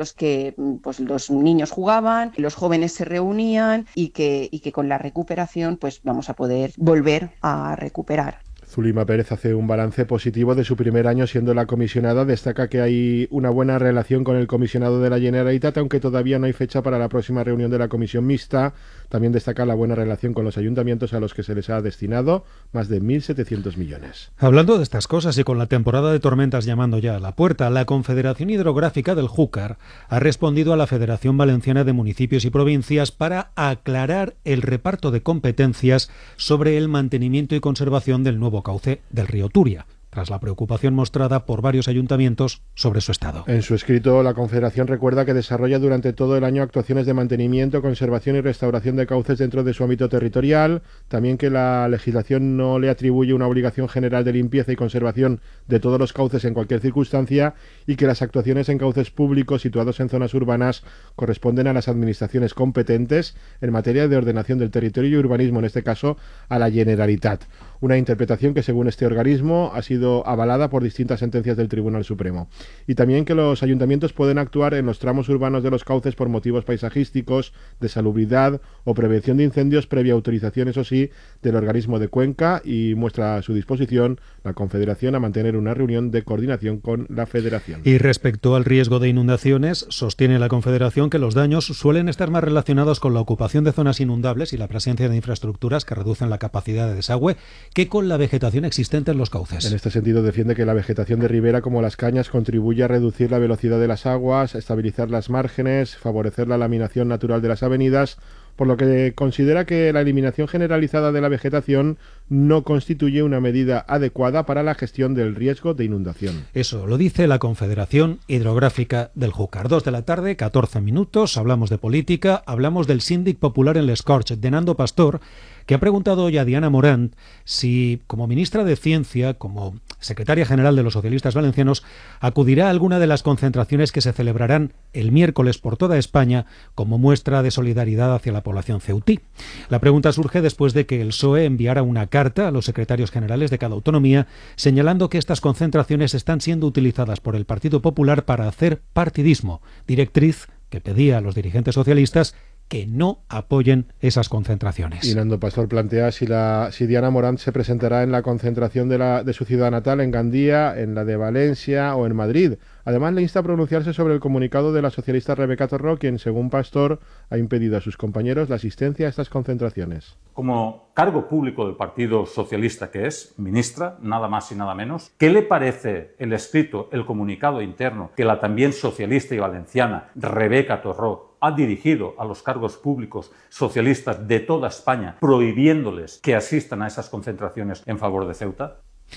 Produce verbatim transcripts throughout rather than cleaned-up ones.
los que pues, los niños jugaban, los jóvenes se reunían y que, y que con la recuperación pues vamos a poder volver a recuperar. Zulima Pérez hace un balance positivo de su primer año siendo la comisionada. Destaca que hay una buena relación con el comisionado de la Generalitat, aunque todavía no hay fecha para la próxima reunión de la comisión mixta. También destaca la buena relación con los ayuntamientos a los que se les ha destinado más de mil setecientos millones. Hablando de estas cosas y con la temporada de tormentas llamando ya a la puerta, la Confederación Hidrográfica del Júcar ha respondido a la Federación Valenciana de Municipios y Provincias para aclarar el reparto de competencias sobre el mantenimiento y conservación del nuevo cauce del río Turia, tras la preocupación mostrada por varios ayuntamientos sobre su estado. En su escrito, la Confederación recuerda que desarrolla durante todo el año actuaciones de mantenimiento, conservación y restauración de cauces dentro de su ámbito territorial, también que la legislación no le atribuye una obligación general de limpieza y conservación de todos los cauces en cualquier circunstancia y que las actuaciones en cauces públicos situados en zonas urbanas corresponden a las administraciones competentes en materia de ordenación del territorio y urbanismo, en este caso a la Generalitat. Una interpretación que, según este organismo, ha sido avalada por distintas sentencias del Tribunal Supremo. Y también que los ayuntamientos pueden actuar en los tramos urbanos de los cauces por motivos paisajísticos, de salubridad o prevención de incendios, previa autorización, eso sí, del organismo de Cuenca, y muestra a su disposición la Confederación a mantener una reunión de coordinación con la Federación. Y respecto al riesgo de inundaciones, sostiene la Confederación que los daños suelen estar más relacionados con la ocupación de zonas inundables y la presencia de infraestructuras que reducen la capacidad de desagüe que con la vegetación existente en los cauces. En este sentido, defiende que la vegetación de ribera, como las cañas, contribuye a reducir la velocidad de las aguas, estabilizar las márgenes, favorecer la laminación natural de las avenidas, por lo que considera que la eliminación generalizada de la vegetación no constituye una medida adecuada para la gestión del riesgo de inundación. Eso lo dice la Confederación Hidrográfica del Júcar. Dos de la tarde, catorce minutos, hablamos de política, hablamos del síndic popular en Les Corts, de Nando Pastor, que ha preguntado hoy a Diana Morant si, como ministra de Ciencia, como secretaria general de los socialistas valencianos, acudirá a alguna de las concentraciones que se celebrarán el miércoles por toda España como muestra de solidaridad hacia la población ceutí. La pregunta surge después de que el P S O E enviara una carta a los secretarios generales de cada autonomía señalando que estas concentraciones están siendo utilizadas por el Partido Popular para hacer partidismo, directriz que pedía a los dirigentes socialistas que no apoyen esas concentraciones. Y Nando Pastor plantea si, la, si Diana Morant se presentará en la concentración de, la, de su ciudad natal, en Gandía, en la de Valencia o en Madrid. Además, le insta a pronunciarse sobre el comunicado de la socialista Rebeca Torró, quien, según Pastor, ha impedido a sus compañeros la asistencia a estas concentraciones. Como cargo público del Partido Socialista que es, ministra, nada más y nada menos, ¿qué le parece el escrito, el comunicado interno que la también socialista y valenciana Rebeca Torró ha dirigido a los cargos públicos socialistas de toda España, prohibiéndoles que asistan a esas concentraciones en favor de Ceuta?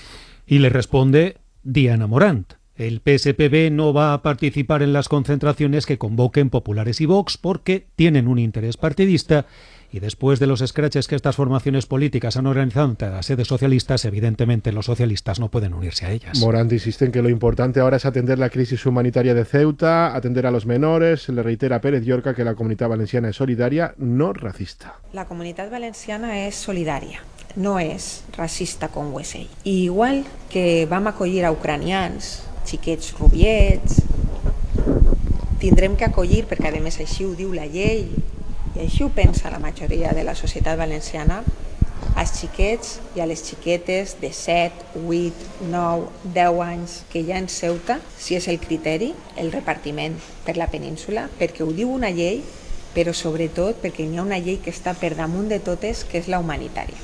Y le responde Diana Morant. El P S P B no va a participar en las concentraciones que convoquen Populares y Vox porque tienen un interés partidista y después de los escraches que estas formaciones políticas han organizado ante las sedes socialistas, evidentemente los socialistas no pueden unirse a ellas. Morant insiste en que lo importante ahora es atender la crisis humanitaria de Ceuta, atender a los menores. Le reitera a Pérez Llorca que la comunitat valenciana es solidaria, no racista. La comunitat valenciana és solidària, no és racista com ho és ell. I igual que vam acollir a ucranians, xiquets rubiets, tindrem que acollir, perquè a més així ho diu la llei, i així ho pensa la majoria de la societat valenciana, als xiquets i a les xiquetes de set, vuit, nou, deu anys que hi ha en Ceuta, si és el criteri, el repartiment per la península, perquè ho diu una llei, però sobretot perquè hi ha una llei que està per damunt de totes, que és la humanitària.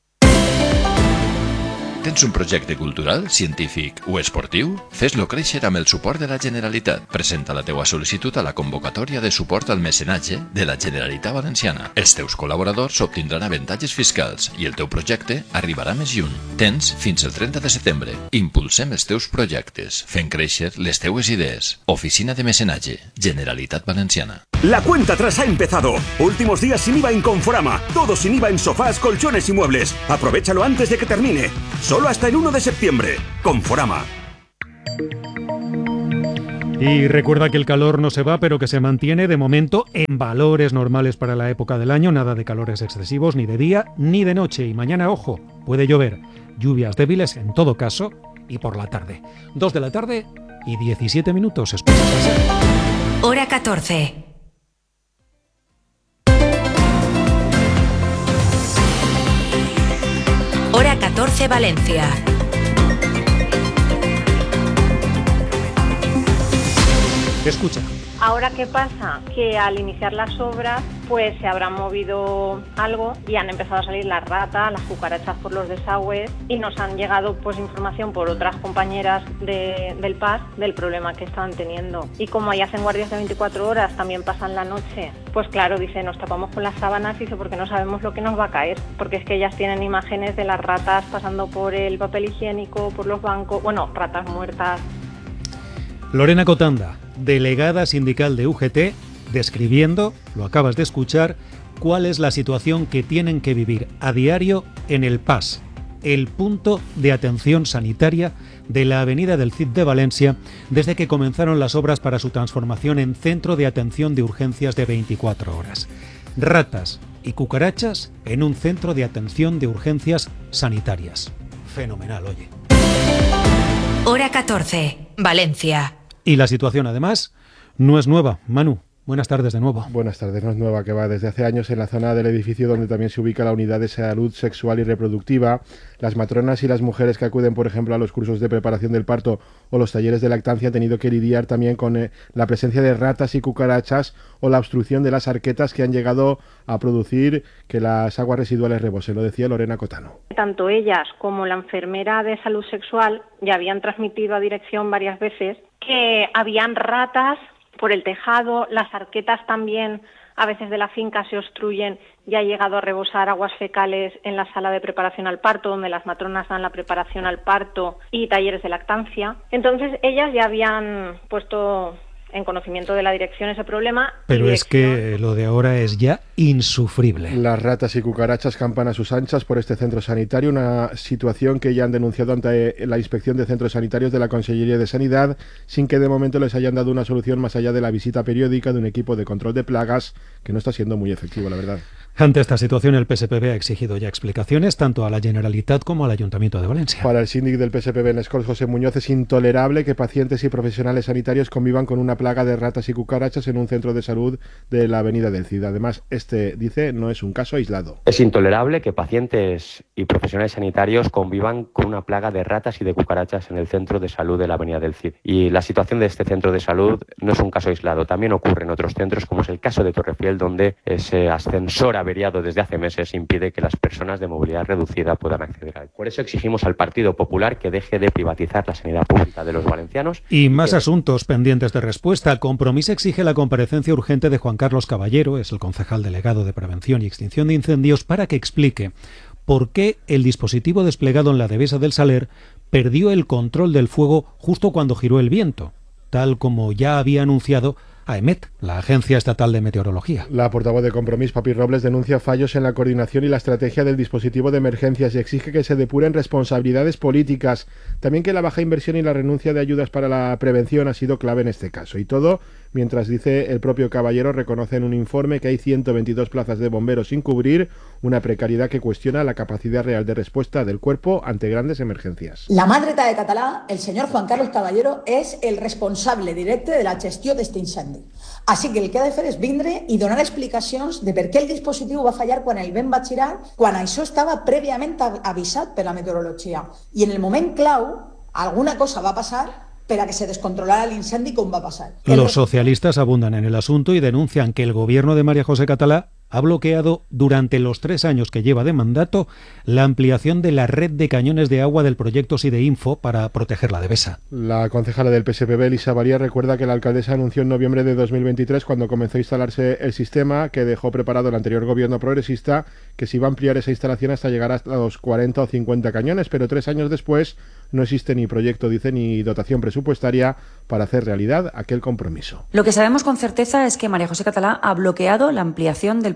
Tens un projecte cultural, científic o esportiu? Fes-lo créixer amb el suport de la Generalitat. Presenta la teua sol·licitud a la convocatòria de suport al mecenatge de la Generalitat Valenciana. Els teus col·laboradors obtindran avantatges fiscals i el teu projecte arribarà més lluny. Tens fins el trenta de setembre. Impulsem els teus projectes, fent créixer les teues idees. Oficina de Mecenatge, Generalitat Valenciana. La cuenta atrás ha empezado. Últimos días sin I V A en Conforama. Todo sin I V A en sofás, colchones y muebles. Aprovechalo antes de que termine. Solo hasta el uno de septiembre. Conforama. Y recuerda que el calor no se va, pero que se mantiene de momento en valores normales para la época del año. Nada de calores excesivos ni de día ni de noche. Y mañana, ojo, puede llover. Lluvias débiles en todo caso y por la tarde. Dos de la tarde y diecisiete minutos. Escuchas. Hora catorce. Hora catorce Valencia. Escucha. Ahora, ¿qué pasa? Que al iniciar las obras, pues se habrá movido algo y han empezado a salir las ratas, las cucarachas por los desagües y nos han llegado pues información por otras compañeras de, del P A S del problema que estaban teniendo. Y como ahí hacen guardias de veinticuatro horas, también pasan la noche, pues claro, dice, nos tapamos con las sábanas, dice, porque no sabemos lo que nos va a caer, porque es que ellas tienen imágenes de las ratas pasando por el papel higiénico, por los bancos, bueno, ratas muertas. Lorena Cotanda, delegada sindical de U G T, describiendo, lo acabas de escuchar, cuál es la situación que tienen que vivir a diario en el P A S, el punto de atención sanitaria de la Avenida del Cid de Valencia, desde que comenzaron las obras para su transformación en centro de atención de urgencias de veinticuatro horas. Ratas y cucarachas en un centro de atención de urgencias sanitarias. Fenomenal, oye. Hora catorce, Valencia. Y la situación, además, no es nueva. Manu, buenas tardes de nuevo. Buenas tardes, no es nueva, que va desde hace años en la zona del edificio donde también se ubica la unidad de salud sexual y reproductiva. Las matronas y las mujeres que acuden, por ejemplo, a los cursos de preparación del parto o los talleres de lactancia han tenido que lidiar también con eh, la presencia de ratas y cucarachas o la obstrucción de las arquetas que han llegado a producir que las aguas residuales rebosen. Lo decía Lorena Cotano. Tanto ellas como la enfermera de salud sexual ya habían transmitido a dirección varias veces que habían ratas por el tejado, las arquetas también a veces de la finca se obstruyen y ha llegado a rebosar aguas fecales en la sala de preparación al parto, donde las matronas dan la preparación al parto y talleres de lactancia. Entonces ellas ya habían puesto en conocimiento de la dirección ese problema. Pero dirección... es que lo de ahora es ya insufrible. Las ratas y cucarachas campan a sus anchas por este centro sanitario, una situación que ya han denunciado ante la Inspección de Centros Sanitarios de la Consellería de Sanidad, sin que de momento les hayan dado una solución más allá de la visita periódica de un equipo de control de plagas, que no está siendo muy efectivo, la verdad. Ante esta situación, el P S P B ha exigido ya explicaciones tanto a la Generalitat como al Ayuntamiento de Valencia. Para el síndic del P S P B en Escors, José Muñoz, es intolerable que pacientes y profesionales sanitarios convivan con una plaga de ratas y cucarachas en un centro de salud de la Avenida del Cid. Además, este, dice, no es un caso aislado. Es intolerable que pacientes y profesionales sanitarios convivan con una plaga de ratas y de cucarachas en el centro de salud de la Avenida del Cid. Y la situación de este centro de salud no es un caso aislado. También ocurre en otros centros, como es el caso de Torrefiel, donde ese ascensor averiado desde hace meses impide que las personas de movilidad reducida puedan acceder a él. Por eso exigimos al Partido Popular que deje de privatizar la sanidad pública de los valencianos. Y más asuntos pendientes de respuesta. Compromís exige la comparecencia urgente de Juan Carlos Caballero, es el concejal delegado de Prevención y Extinción de Incendios, para que explique por qué el dispositivo desplegado en la Devesa del Saler perdió el control del fuego justo cuando giró el viento, tal como ya había anunciado a EMET, la Agencia Estatal de Meteorología. La portavoz de Compromís, Papi Robles, denuncia fallos en la coordinación y la estrategia del dispositivo de emergencias y exige que se depuren responsabilidades políticas. También que la baja inversión y la renuncia de ayudas para la prevención ha sido clave en este caso. Y todo mientras, dice el propio Caballero, reconoce en un informe que hay ciento veintidós plazas de bomberos sin cubrir, una precariedad que cuestiona la capacidad real de respuesta del cuerpo ante grandes emergencias. La mà dreta de català, el senyor Juan Carlos Caballero, és el responsable directe de la gestió d'aquest incendi. Així que el que ha de fer és vindre i donar explicacions de per què el dispositiu va fallar quan el vent va girar, quan això estava prèviament avisat per la meteorologia. I en el moment clau, alguna cosa va passar para que se descontrolara el incendi com va pasar. Los socialistas abundan en el asunto y denuncian que el gobierno de María José Catalá ha bloqueado durante los tres años que lleva de mandato la ampliación de la red de cañones de agua del proyecto Sideinfo para proteger la Devesa. La concejala del P S P B, Elisa Varía, recuerda que la alcaldesa anunció en noviembre de dos mil veintitrés, cuando comenzó a instalarse el sistema que dejó preparado el anterior gobierno progresista, que se iba a ampliar esa instalación hasta llegar hasta los cuarenta o cincuenta cañones, pero tres años después no existe ni proyecto, dice, ni dotación presupuestaria para hacer realidad aquel compromiso. Lo que sabemos con certeza es que María José Catalá ha bloqueado la ampliación del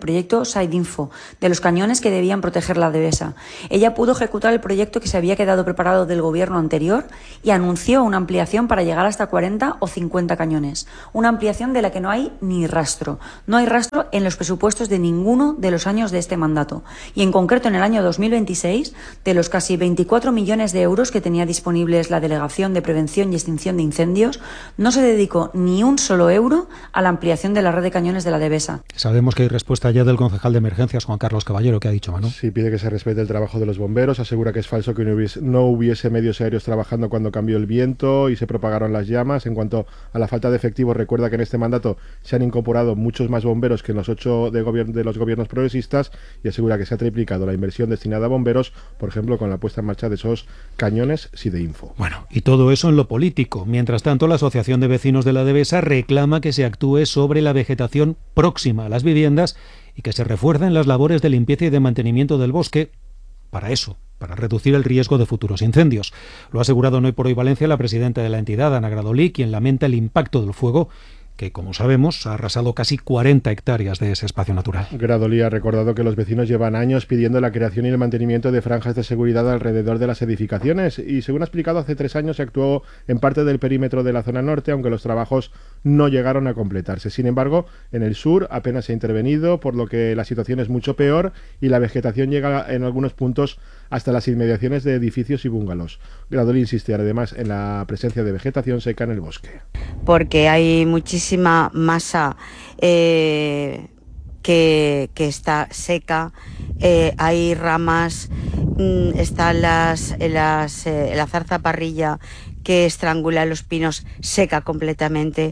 proyecto Sideinfo, de los cañones que debían proteger la Devesa. Ella pudo ejecutar el proyecto que se había quedado preparado del gobierno anterior y anunció una ampliación para llegar hasta cuarenta o cincuenta cañones. Una ampliación de la que no hay ni rastro. No hay rastro en los presupuestos de ninguno de los años de este mandato. Y en concreto en el año dos mil veintiséis, de los casi veinticuatro millones de euros que tenía disponibles la Delegación de Prevención y Extinción de Incendios, no se dedicó ni un solo euro a la ampliación de la red de cañones de la Devesa. Sabemos que hay respuesta ya del concejal de emergencias, Juan Carlos Caballero, que ha dicho, Manu. Sí, pide que se respete el trabajo de los bomberos, asegura que es falso que no hubiese, no hubiese medios aéreos trabajando cuando cambió el viento y se propagaron las llamas. En cuanto a la falta de efectivos, recuerda que en este mandato se han incorporado muchos más bomberos que en los ocho de, gobier- de los gobiernos progresistas y asegura que se ha triplicado la inversión destinada a bomberos, por ejemplo, con la puesta en marcha de esos cañones Sideinfo. Bueno, y todo eso en lo político. Mientras tanto, la Asociación de Vecinos de la Devesa reclama que se actúe sobre la vegetación próxima a las viviendas y que se refuercen las labores de limpieza y de mantenimiento del bosque para eso, para reducir el riesgo de futuros incendios. Lo ha asegurado en Hoy por Hoy Valencia la presidenta de la entidad, Ana Gradolí, quien lamenta el impacto del fuego que, como sabemos, ha arrasado casi cuarenta hectáreas de ese espacio natural. Gradolí ha recordado que los vecinos llevan años pidiendo la creación y el mantenimiento de franjas de seguridad alrededor de las edificaciones y, según ha explicado, hace tres años se actuó en parte del perímetro de la zona norte, aunque los trabajos no llegaron a completarse. Sin embargo, en el sur apenas se ha intervenido, por lo que la situación es mucho peor y la vegetación llega en algunos puntos hasta las inmediaciones de edificios y bungalows. Gradolí insiste además en la presencia de vegetación seca en el bosque. Porque hay muchísima masa eh, que, que está seca, eh, hay ramas, mmm, están las, las, eh, la zarzaparrilla que estrangula los pinos seca completamente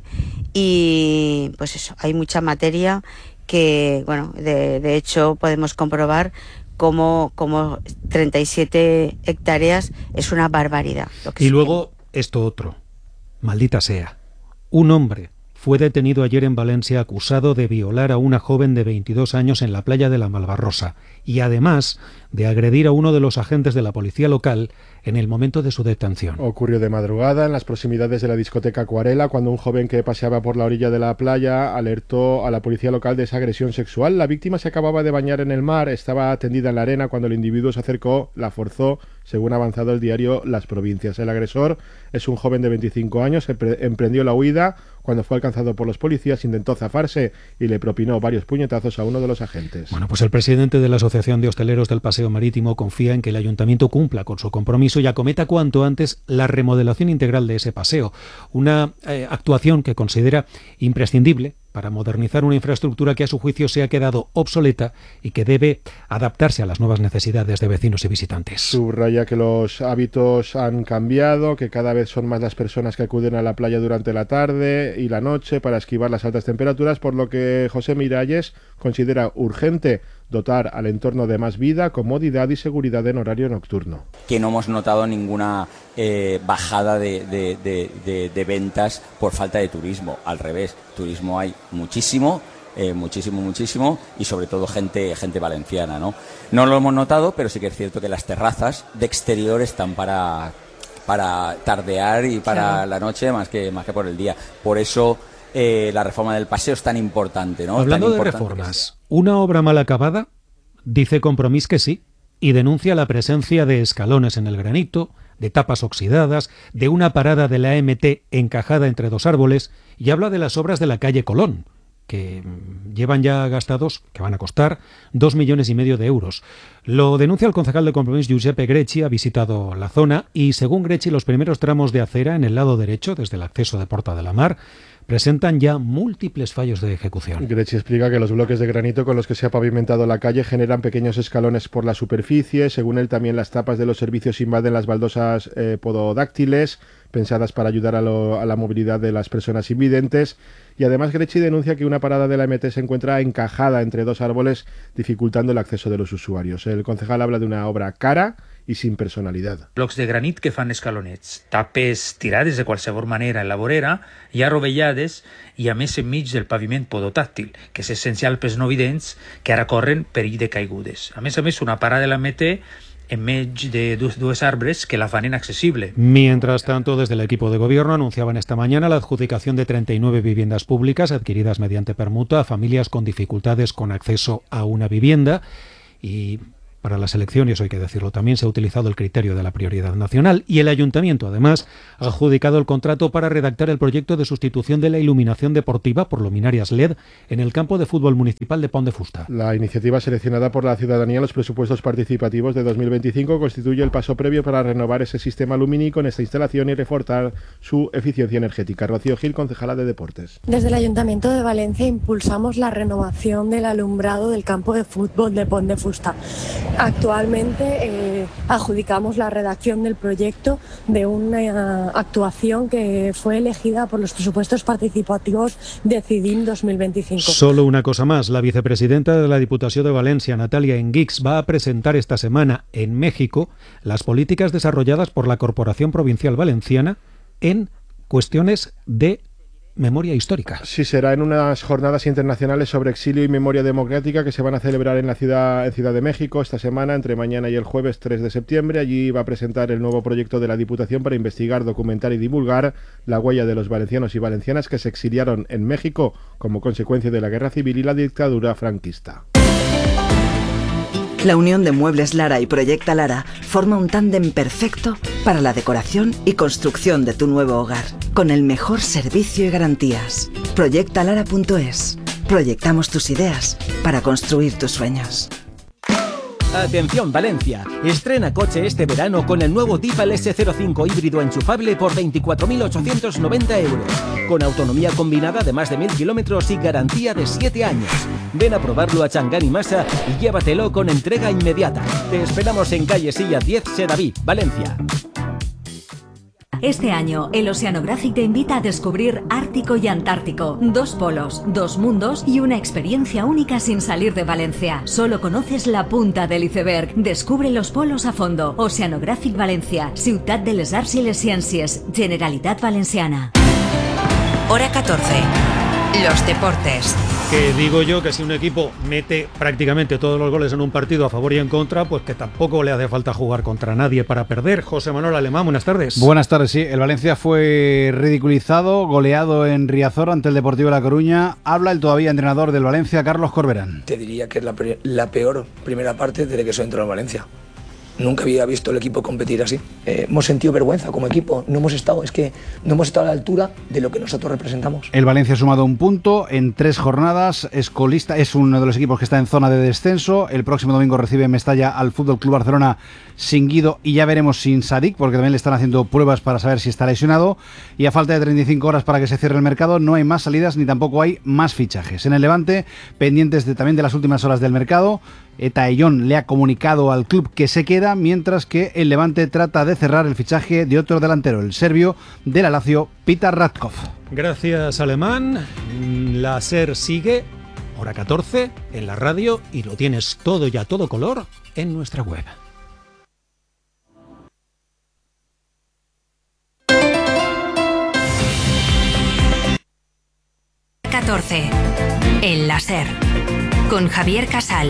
y pues eso, hay mucha materia que, bueno, de, de hecho podemos comprobar como, como treinta y siete hectáreas es una barbaridad. Y luego esto otro, maldita sea, un hombre fue detenido ayer en Valencia acusado de violar a una joven de veintidós años en la playa de la Malvarrosa y además de agredir a uno de los agentes de la policía local en el momento de su detención. Ocurrió de madrugada en las proximidades de la discoteca Acuarela cuando un joven que paseaba por la orilla de la playa alertó a la policía local de esa agresión sexual. La víctima se acababa de bañar en el mar, estaba tendida en la arena cuando el individuo se acercó, la forzó, según ha avanzado el diario Las Provincias. El agresor es un joven de veinticinco años, emprendió la huida cuando fue alcanzado por los policías, intentó zafarse y le propinó varios puñetazos a uno de los agentes. Bueno, pues el presidente de la Asociación de Hosteleros del Paseo Marítimo confía en que el ayuntamiento cumpla con su compromiso y acometa cuanto antes la remodelación integral de ese paseo, una eh, actuación que considera imprescindible para modernizar una infraestructura que a su juicio se ha quedado obsoleta y que debe adaptarse a las nuevas necesidades de vecinos y visitantes. Subraya que los hábitos han cambiado, que cada vez son más las personas que acuden a la playa durante la tarde y la noche para esquivar las altas temperaturas, por lo que José Miralles considera urgente dotar al entorno de más vida, comodidad y seguridad en horario nocturno. Que no hemos notado ninguna eh, bajada de, de, de, de, de ventas por falta de turismo, al revés, turismo hay muchísimo, eh, muchísimo, muchísimo y sobre todo gente, gente valenciana, ¿no? No lo hemos notado, pero sí que es cierto que las terrazas de exterior están para, para tardear y para claro. la noche más que, más que por el día. Por eso Eh, la reforma del paseo es tan importante, ¿no? Hablando tan de reformas, ¿una obra mal acabada? Dice Compromís que sí, y denuncia la presencia de escalones en el granito, de tapas oxidadas, de una parada de la M T encajada entre dos árboles, y habla de las obras de la calle Colón, que llevan ya gastados, que van a costar, dos millones y medio de euros. Lo denuncia el concejal de Compromís, Giuseppe Grecci, ha visitado la zona, y según Grecci, los primeros tramos de acera en el lado derecho, desde el acceso de Porta de la Mar, presentan ya múltiples fallos de ejecución. Grecci explica que los bloques de granito con los que se ha pavimentado la calle generan pequeños escalones por la superficie. Según él, también las tapas de los servicios invaden las baldosas eh, pododáctiles, pensadas para ayudar a, lo, a la movilidad de las personas invidentes. Y además Grecci denuncia que una parada de la M T se encuentra encajada entre dos árboles, dificultando el acceso de los usuarios. El concejal habla de una obra cara i sin personalitat. Blocs de granit que fan escalonets, tapes tirades de qualsevol manera en la vorera, ja rovellades i a més enmig del paviment podotàctil, que és essencial pels no vidents que ara corren perill de caigudes. A més a més, una parada de la M T enmig de dos, dos arbres que la fan inaccesible. Mientras tanto, desde el equipo de gobierno anunciaban esta mañana la adjudicación de treinta y nueve viviendas públicas adquiridas mediante permuta a familias con dificultades con acceso a una vivienda. Y para las elecciones, hay que decirlo, también se ha utilizado el criterio de la prioridad nacional y el ayuntamiento, además, ha adjudicado el contrato para redactar el proyecto de sustitución de la iluminación deportiva por luminarias L E D en el campo de fútbol municipal de Pont de Fusta. La iniciativa seleccionada por la ciudadanía en los presupuestos participativos de dos mil veinticinco constituye el paso previo para renovar ese sistema lumínico en esta instalación y reforzar su eficiencia energética. Rocío Gil, concejala de Deportes. Desde el Ayuntamiento de Valencia impulsamos la renovación del alumbrado del campo de fútbol de Pont de Fusta. Actualmente eh, adjudicamos la redacción del proyecto de una actuación que fue elegida por los presupuestos participativos de CIDIM dos mil veinticinco. Solo una cosa más. La vicepresidenta de la Diputación de Valencia, Natalia Enguix, va a presentar esta semana en México las políticas desarrolladas por la Corporación Provincial Valenciana en cuestiones de memoria histórica. Sí, será en unas jornadas internacionales sobre exilio y memoria democrática que se van a celebrar en la ciudad, en Ciudad de México esta semana, entre mañana y el jueves tres de septiembre. Allí va a presentar el nuevo proyecto de la Diputación para investigar, documentar y divulgar la huella de los valencianos y valencianas que se exiliaron en México como consecuencia de la Guerra Civil y la dictadura franquista. La unión de Muebles Lara y Proyecta Lara forma un tándem perfecto para la decoración y construcción de tu nuevo hogar, con el mejor servicio y garantías. proyecta lara punto es. Proyectamos tus ideas para construir tus sueños. Atención Valencia, estrena coche este verano con el nuevo Tipal ese cero cinco híbrido enchufable por veinticuatro mil ochocientos noventa euros, con autonomía combinada de más de mil kilómetros y garantía de siete años. Ven a probarlo a Changán y Masa y llévatelo con entrega inmediata. Te esperamos en calle Silla diez, Sedaví, Valencia. Este año, el Oceanographic te invita a descubrir Ártico y Antártico. Dos polos, dos mundos y una experiencia única sin salir de Valencia. Solo conoces la punta del iceberg. Descubre los polos a fondo. Oceanographic Valencia, Ciutat de les Arts i les Ciències, Generalitat Valenciana. Hora catorce. Los deportes. Que digo yo que si un equipo mete prácticamente todos los goles en un partido a favor y en contra, pues que tampoco le hace falta jugar contra nadie para perder. José Manuel Alemán, buenas tardes. Buenas tardes, sí. El Valencia fue ridiculizado, goleado en Riazor ante el Deportivo de La Coruña. Habla el todavía entrenador del Valencia, Carlos Corberán. Te diría que es la, la peor primera parte desde que soy entrenador en Valencia. Nunca había visto el equipo competir así. Eh, hemos sentido vergüenza como equipo. No hemos estado, es que no hemos estado a la altura de lo que nosotros representamos. El Valencia ha sumado un punto en tres jornadas. Es colista, es uno de los equipos que está en zona de descenso. El próximo domingo recibe en Mestalla al Fútbol Club Barcelona sin Guido y ya veremos sin Sadik, porque también le están haciendo pruebas para saber si está lesionado. Y a falta de treinta y cinco horas para que se cierre el mercado, no hay más salidas ni tampoco hay más fichajes. En el Levante, pendientes de, también de las últimas horas del mercado, Eta Eyón le ha comunicado al club que se queda, mientras que el Levante trata de cerrar el fichaje de otro delantero, el serbio de la Lazio, Petar Ratkov. Gracias, Alemán. La SER sigue, hora catorce, en la radio, y lo tienes todo y a todo color en nuestra web. catorce. En la SER. Con Javier Casal.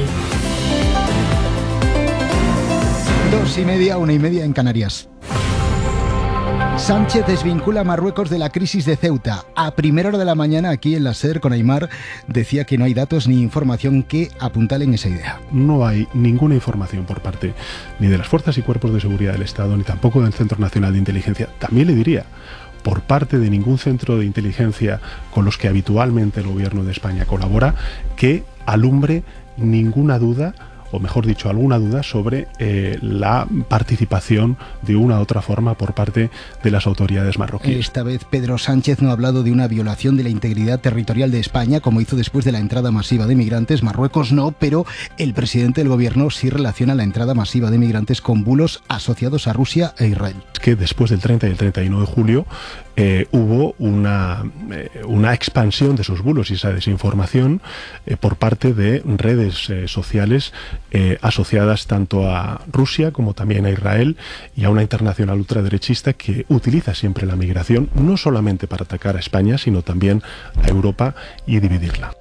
Dos y media, una y media en Canarias. Sánchez desvincula a Marruecos de la crisis de Ceuta. A primera hora de la mañana, aquí en la SER con Aymar, decía que no hay datos ni información que apuntalen esa idea. No hay ninguna información por parte ni de las fuerzas y cuerpos de seguridad del Estado, ni tampoco del Centro Nacional de Inteligencia. También le diría, por parte de ningún centro de inteligencia con los que habitualmente el Gobierno de España colabora, que alumbre ninguna duda, o mejor dicho, alguna duda sobre eh, la participación de una u otra forma por parte de las autoridades marroquíes. Esta vez Pedro Sánchez no ha hablado de una violación de la integridad territorial de España, como hizo después de la entrada masiva de migrantes. Marruecos no, pero el presidente del gobierno sí relaciona la entrada masiva de migrantes con bulos asociados a Rusia e Israel. Es que después del treinta y el treinta y uno de julio eh, hubo una, eh, una expansión de esos bulos y esa desinformación eh, por parte de redes eh, sociales Eh, asociadas tanto a Rusia como también a Israel y a una internacional ultraderechista que utiliza siempre la migración no solamente para atacar a España, sino también a Europa y dividirla.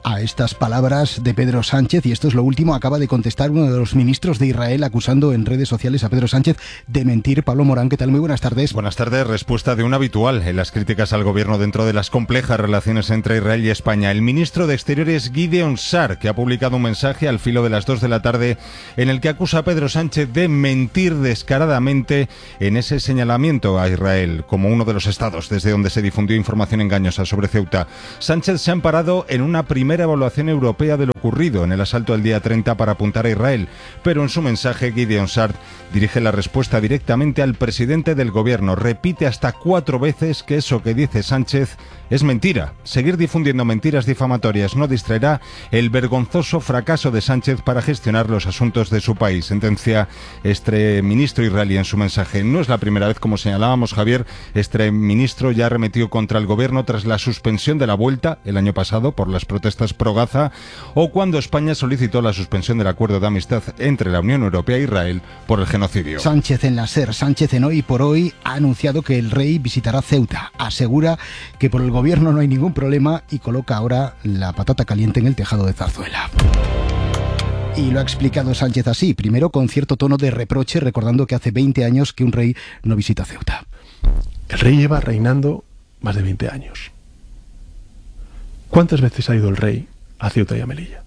a estas palabras de Pedro Sánchez, y esto es lo último, acaba de contestar uno de los ministros de Israel acusando en redes sociales a Pedro Sánchez de mentir. Pablo Morán, ¿qué tal? Muy buenas tardes. Buenas tardes. Respuesta de un habitual en las críticas al gobierno dentro de las complejas relaciones entre Israel y España. El ministro de Exteriores Gideon Sa'ar, que ha publicado un mensaje al filo de las dos de la tarde en el que acusa a Pedro Sánchez de mentir descaradamente en ese señalamiento a Israel como uno de los estados desde donde se difundió información engañosa sobre Ceuta. Sánchez se ha amparado en una primera evaluación europea de lo ocurrido en el asalto del día treinta para apuntar a Israel, pero en su mensaje Gideon Sa'ar dirige la respuesta directamente al presidente del gobierno. Repite hasta cuatro veces que eso que dice Sánchez es mentira. Seguir difundiendo mentiras difamatorias no distraerá el vergonzoso fracaso de Sánchez para gestionar los asuntos de su país, sentencia este ministro israelí en su mensaje. No es la primera vez, como señalábamos, Javier. Este ministro ya arremetió contra el gobierno tras la suspensión de la vuelta el año pasado por las protestas pro Gaza, o cuando España solicitó la suspensión del acuerdo de amistad entre la Unión Europea e Israel por el genocidio. Sánchez en la SER. Sánchez en Hoy por Hoy ha anunciado que el rey visitará Ceuta. Asegura que por el gobierno no hay ningún problema y coloca ahora la patata caliente en el tejado de Zarzuela. Y lo ha explicado Sánchez así, primero con cierto tono de reproche, recordando que hace veinte años que un rey no visita Ceuta. El rey lleva reinando más de veinte años. ¿Cuántas veces ha ido el rey a Ceuta y a Melilla?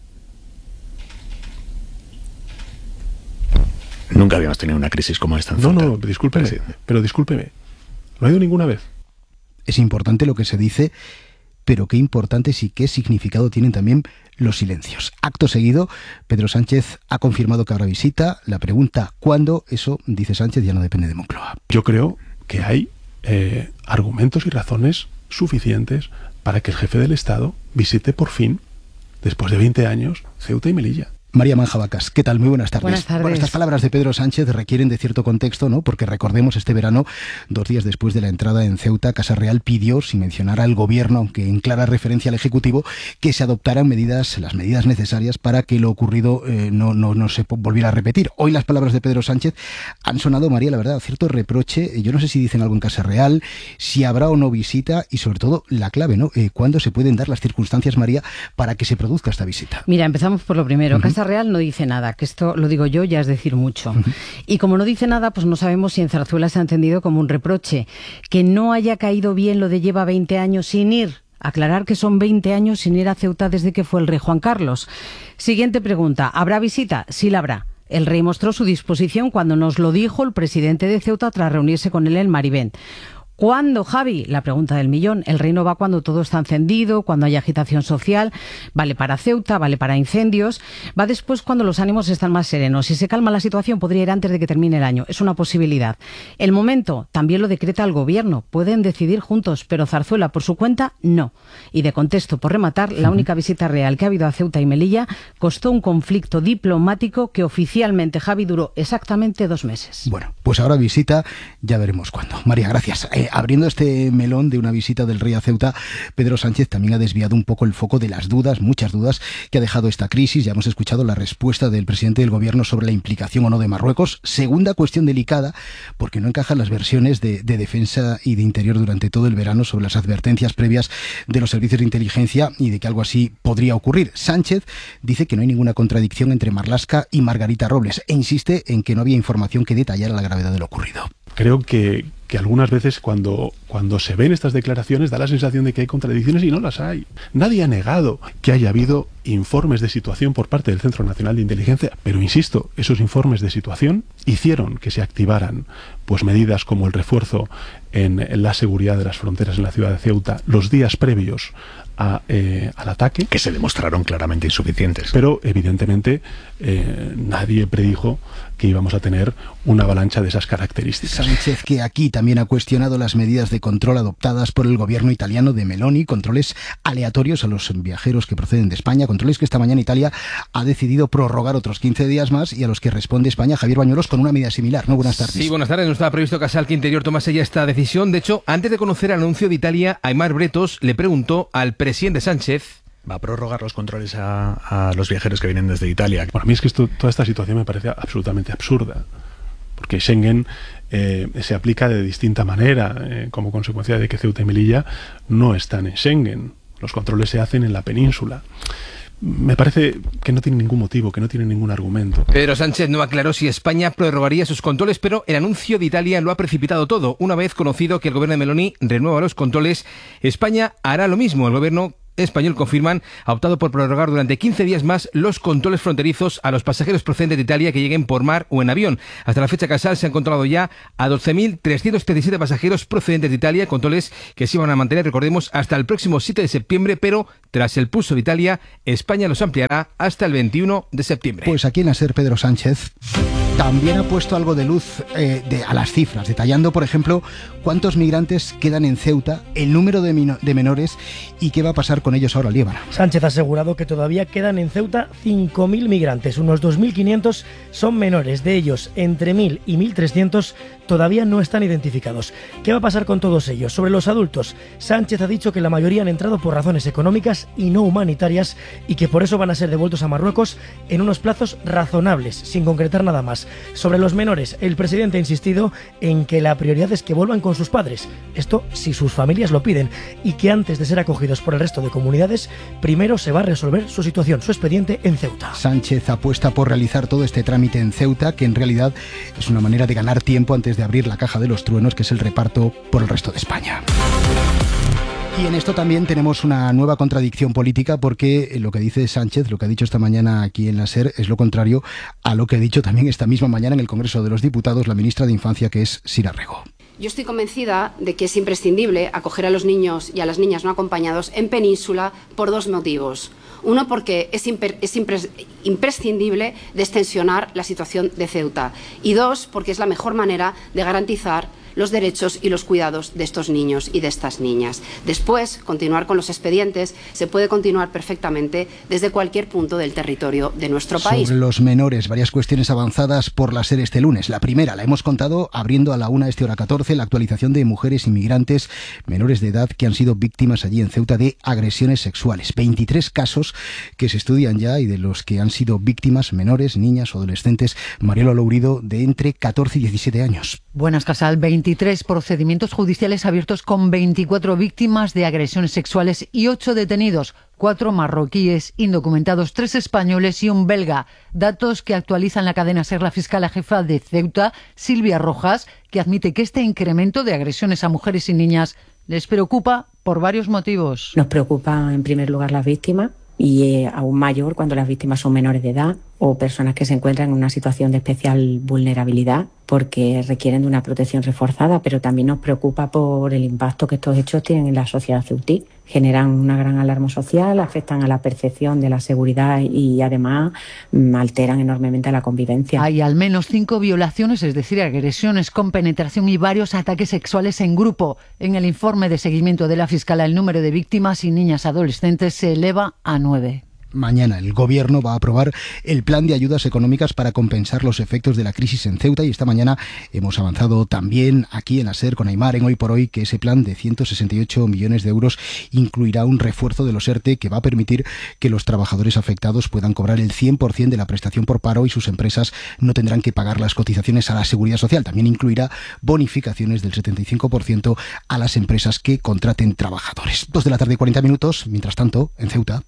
Nunca habíamos tenido una crisis como esta en No, Ceuta. no, discúlpeme, sí. pero discúlpeme. No ha ido ninguna vez. Es importante lo que se dice, pero qué importantes y qué significado tienen también los silencios. Acto seguido, Pedro Sánchez ha confirmado que habrá visita. La pregunta ¿cuándo? Eso, dice Sánchez, ya no depende de Moncloa. Yo creo que hay eh, argumentos y razones suficientes para que el jefe del Estado visite por fin, después de veinte años, Ceuta y Melilla. María Manjabacas, ¿qué tal? Muy buenas tardes. Buenas tardes. Bueno, estas palabras de Pedro Sánchez requieren de cierto contexto, ¿no? Porque recordemos, este verano, dos días después de la entrada en Ceuta, Casa Real pidió, sin mencionar al gobierno, aunque en clara referencia al Ejecutivo, que se adoptaran medidas, las medidas necesarias para que lo ocurrido eh, no, no, no se volviera a repetir. Hoy las palabras de Pedro Sánchez han sonado, María, la verdad, cierto reproche. Yo no sé si dicen algo en Casa Real, si habrá o no visita y, sobre todo, la clave, ¿no? Eh, ¿Cuándo se pueden dar las circunstancias, María, para que se produzca esta visita? Mira, empezamos por lo primero. Uh-huh. Casa Real no dice nada. Que esto lo digo yo, ya es decir mucho. Uh-huh. Y como no dice nada, pues no sabemos si en Zarzuela se ha entendido como un reproche. Que no haya caído bien lo de lleva veinte años sin ir. Aclarar que son veinte años sin ir a Ceuta desde que fue el rey Juan Carlos. Siguiente pregunta. ¿Habrá visita? Sí la habrá. El rey mostró su disposición cuando nos lo dijo el presidente de Ceuta tras reunirse con él en Marivent. ¿Cuándo, Javi? La pregunta del millón. El rey no va cuando todo está encendido, cuando hay agitación social, vale para Ceuta, vale para incendios, va después cuando los ánimos están más serenos. Si se calma la situación, podría ir antes de que termine el año. Es una posibilidad. El momento también lo decreta el gobierno. Pueden decidir juntos, pero Zarzuela, por su cuenta, no. Y de contexto, por rematar, la única visita real que ha habido a Ceuta y Melilla costó un conflicto diplomático que oficialmente, Javi, duró exactamente dos meses. Bueno, pues ahora visita, ya veremos cuándo. María, gracias. Eh, abriendo este melón de una visita del rey a Ceuta, Pedro Sánchez también ha desviado un poco el foco de las dudas, muchas dudas, que ha dejado esta crisis. Ya hemos escuchado la respuesta del presidente del gobierno sobre la implicación o no de Marruecos. Segunda cuestión delicada, porque no encajan las versiones de, de defensa y de interior durante todo el verano sobre las advertencias previas de los servicios de inteligencia y de que algo así podría ocurrir. Sánchez dice que no hay ninguna contradicción entre Marlaska y Margarita Robles e insiste en que no había información que detallara la gravedad de lo ocurrido. Creo que, que algunas veces cuando, cuando se ven estas declaraciones da la sensación de que hay contradicciones y no las hay. Nadie ha negado que haya habido informes de situación por parte del Centro Nacional de Inteligencia, pero insisto, esos informes de situación hicieron que se activaran pues medidas como el refuerzo en, en la seguridad de las fronteras en la ciudad de Ceuta los días previos a, eh, al ataque. Que se demostraron claramente insuficientes. Pero evidentemente eh, nadie predijo que íbamos a tener una avalancha de esas características. Sánchez, que aquí también ha cuestionado las medidas de control adoptadas por el gobierno italiano de Meloni, controles aleatorios a los viajeros que proceden de España, controles que esta mañana Italia ha decidido prorrogar otros quince días más y a los que responde España. Javier Bañuelos, con una medida similar, ¿no? Buenas tardes. Sí, buenas tardes. No estaba previsto que Casal Interior tomase ya esta decisión. De hecho, antes de conocer el anuncio de Italia, Aimar Bretos le preguntó al presidente Sánchez: ¿va a prorrogar los controles a, a los viajeros que vienen desde Italia? Bueno, a mí es que esto, toda esta situación me parece absolutamente absurda, porque Schengen eh, se aplica de distinta manera eh, como consecuencia de que Ceuta y Melilla no están en Schengen. Los controles se hacen en la península. Me parece que no tiene ningún motivo, que no tiene ningún argumento. Pedro Sánchez no aclaró si España prorrogaría sus controles, pero el anuncio de Italia lo ha precipitado todo. Una vez conocido que el gobierno de Meloni renueva los controles, España hará lo mismo. El gobierno español, confirman, ha optado por prorrogar durante quince días más los controles fronterizos a los pasajeros procedentes de Italia que lleguen por mar o en avión. Hasta la fecha casal se han controlado ya a doce mil trescientos treinta y siete pasajeros procedentes de Italia, controles que se iban a mantener, recordemos, hasta el próximo siete de septiembre, pero tras el pulso de Italia, España los ampliará hasta el veintiuno de septiembre. Pues aquí en la SER, Pedro Sánchez también ha puesto algo de luz eh, de, a las cifras, detallando, por ejemplo, cuántos migrantes quedan en Ceuta, el número de, mino, de menores y qué va a pasar con ellos ahora, Líbana. Sánchez ha asegurado que todavía quedan en Ceuta cinco mil migrantes, unos dos mil quinientos son menores, de ellos entre mil y mil trescientos todavía no están identificados. ¿Qué va a pasar con todos ellos? Sobre los adultos, Sánchez ha dicho que la mayoría han entrado por razones económicas y no humanitarias y que por eso van a ser devueltos a Marruecos en unos plazos razonables, sin concretar nada más. Sobre los menores, el presidente ha insistido en que la prioridad es que vuelvan con sus padres, esto si sus familias lo piden, y que antes de ser acogidos por el resto de comunidades, primero se va a resolver su situación, su expediente en Ceuta. Sánchez apuesta por realizar todo este trámite en Ceuta, que en realidad es una manera de ganar tiempo antes de abrir la caja de los truenos, que es el reparto por el resto de España. Y en esto también tenemos una nueva contradicción política, porque lo que dice Sánchez, lo que ha dicho esta mañana aquí en la SER, es lo contrario a lo que ha dicho también esta misma mañana en el Congreso de los Diputados la ministra de Infancia, que es Sira Rego. Yo estoy convencida de que es imprescindible acoger a los niños y a las niñas no acompañados en Península por dos motivos. Uno, porque es, imper, es impres, imprescindible destensionar la situación de Ceuta. Y dos, porque es la mejor manera de garantizar los derechos y los cuidados de estos niños y de estas niñas. Después, continuar con los expedientes se puede continuar perfectamente desde cualquier punto del territorio de nuestro país. Sobre los menores, varias cuestiones avanzadas por la SER este lunes. La primera la hemos contado abriendo a la una este hora catorce, la actualización de mujeres inmigrantes menores de edad que han sido víctimas allí en Ceuta de agresiones sexuales. veintitrés casos que se estudian ya y de los que han sido víctimas menores, niñas o adolescentes. Marielo Lourido, de entre catorce y diecisiete años. Buenas, Casal. veintitrés procedimientos judiciales abiertos con veinticuatro víctimas de agresiones sexuales y ocho detenidos, cuatro marroquíes indocumentados, tres españoles y un belga. Datos que actualizan la cadena SER la fiscal jefa de Ceuta, Silvia Rojas, que admite que este incremento de agresiones a mujeres y niñas les preocupa por varios motivos. Nos preocupan en primer lugar las víctimas y eh, aún mayor cuando las víctimas son menores de edad o personas que se encuentran en una situación de especial vulnerabilidad porque requieren de una protección reforzada, pero también nos preocupa por el impacto que estos hechos tienen en la sociedad ceutí. Generan una gran alarma social, afectan a la percepción de la seguridad y además mm, alteran enormemente la convivencia. Hay al menos cinco violaciones, es decir, agresiones con penetración y varios ataques sexuales en grupo. En el informe de seguimiento de la Fiscalía, el número de víctimas y niñas adolescentes se eleva a nueve. Mañana el Gobierno va a aprobar el plan de ayudas económicas para compensar los efectos de la crisis en Ceuta, y esta mañana hemos avanzado también aquí en la SER con Aymar en Hoy por Hoy que ese plan de ciento sesenta y ocho millones de euros incluirá un refuerzo de los ERTE que va a permitir que los trabajadores afectados puedan cobrar el cien por ciento de la prestación por paro y sus empresas no tendrán que pagar las cotizaciones a la Seguridad Social. También incluirá bonificaciones del setenta y cinco por ciento a las empresas que contraten trabajadores. Dos de la tarde y cuarenta minutos, mientras tanto, en Ceuta.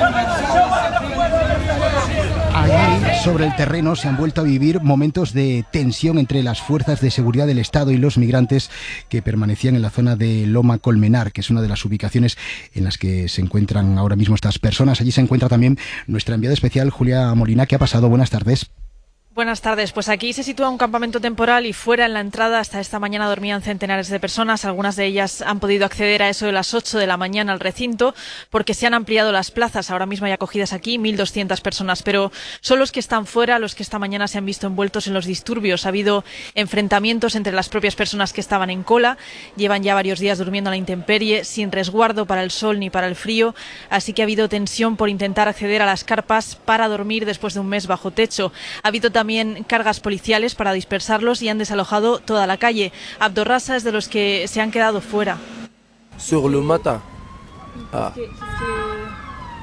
Allí, sobre el terreno, se han vuelto a vivir momentos de tensión entre las fuerzas de seguridad del Estado y los migrantes que permanecían en la zona de Loma Colmenar, que es una de las ubicaciones en las que se encuentran ahora mismo estas personas. Allí se encuentra también nuestra enviada especial, Julia Molina. ¿Qué ha pasado? Buenas tardes. Buenas tardes. Pues aquí se sitúa un campamento temporal y fuera en la entrada hasta esta mañana dormían centenares de personas. Algunas de ellas han podido acceder a eso de las ocho de la mañana al recinto porque se han ampliado las plazas. Ahora mismo hay acogidas aquí mil doscientas personas, pero son los que están fuera los que esta mañana se han visto envueltos en los disturbios. Ha habido enfrentamientos entre las propias personas que estaban en cola. Llevan ya varios días durmiendo a la intemperie, sin resguardo para el sol ni para el frío. Así que ha habido tensión por intentar acceder a las carpas para dormir después de un mes bajo techo. Ha habido también también cargas policiales para dispersarlos y han desalojado toda la calle. Abdorrasa es de los que se han quedado fuera. Sur le matin. Ah.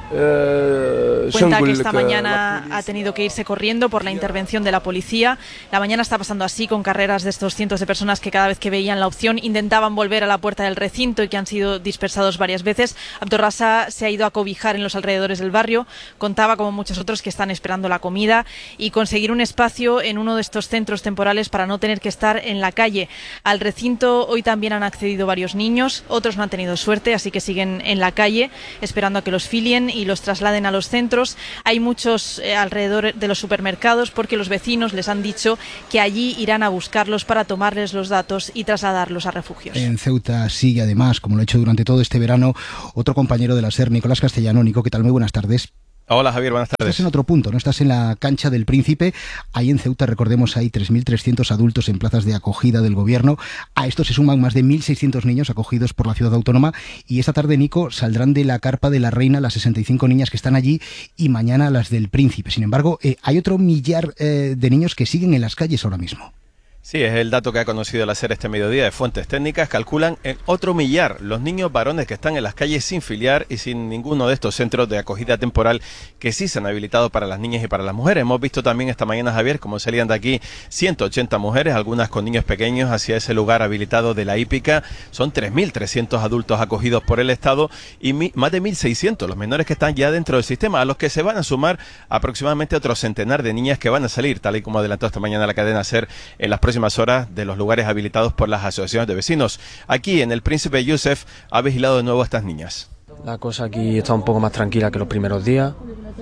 Cuenta que esta mañana ha tenido que irse corriendo por la intervención de la policía. La mañana está pasando así, con carreras de estos cientos de personas que cada vez que veían la opción intentaban volver a la puerta del recinto y que han sido dispersados varias veces. Abdorrasa se ha ido a cobijar en los alrededores del barrio. Contaba, como muchos otros, que están esperando la comida y conseguir un espacio en uno de estos centros temporales para no tener que estar en la calle. Al recinto hoy también han accedido varios niños, otros no han tenido suerte, así que siguen en la calle esperando a que los filien y los trasladen a los centros. Hay muchos eh, alrededor de los supermercados porque los vecinos les han dicho que allí irán a buscarlos para tomarles los datos y trasladarlos a refugios. En Ceuta sigue además, como lo ha hecho durante todo este verano, otro compañero de la SER, Nicolás Castellano. Nico, ¿qué tal? Muy buenas tardes. Hola Javier, buenas tardes. Estás en otro punto, ¿no? Estás en la cancha del Príncipe. Ahí en Ceuta, recordemos, hay tres mil trescientos adultos en plazas de acogida del gobierno. A esto se suman más de mil seiscientos niños acogidos por la ciudad autónoma. Y esta tarde, Nico, saldrán de la carpa de la Reina las sesenta y cinco niñas que están allí y mañana las del Príncipe. Sin embargo, eh, hay otro millar eh, de niños que siguen en las calles ahora mismo. Sí, es el dato que ha conocido la SER este mediodía de fuentes técnicas. Calculan en otro millar los niños varones que están en las calles sin filiar y sin ninguno de estos centros de acogida temporal que sí se han habilitado para las niñas y para las mujeres. Hemos visto también esta mañana, Javier, cómo salían de aquí ciento ochenta mujeres, algunas con niños pequeños, hacia ese lugar habilitado de la hípica. Son tres mil trescientos adultos acogidos por el Estado y mi, más de mil seiscientos los menores que están ya dentro del sistema, a los que se van a sumar aproximadamente otro centenar de niñas que van a salir, tal y como adelantó esta mañana la cadena SER, en las próximas horas de los lugares habilitados por las asociaciones de vecinos. Aquí en el Príncipe Yusef ha vigilado de nuevo a estas niñas. La cosa aquí está un poco más tranquila que los primeros días.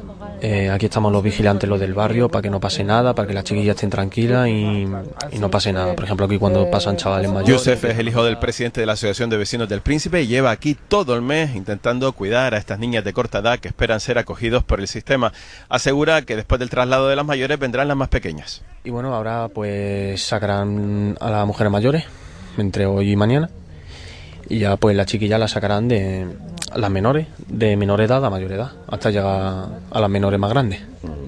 Eh, aquí estamos los vigilantes, los del barrio, para que no pase nada, para que las chiquillas estén tranquilas y, y no pase nada. Por ejemplo, aquí cuando pasan chavales mayores. Yusef es el hijo del presidente de la Asociación de Vecinos del Príncipe y lleva aquí todo el mes intentando cuidar a estas niñas de corta edad que esperan ser acogidos por el sistema. Asegura que después del traslado de las mayores vendrán las más pequeñas. Y bueno, ahora pues sacarán a las mujeres mayores entre hoy y mañana. Y ya pues las chiquillas las sacarán de las menores, de menor edad a mayor edad, hasta llegar a las menores más grandes.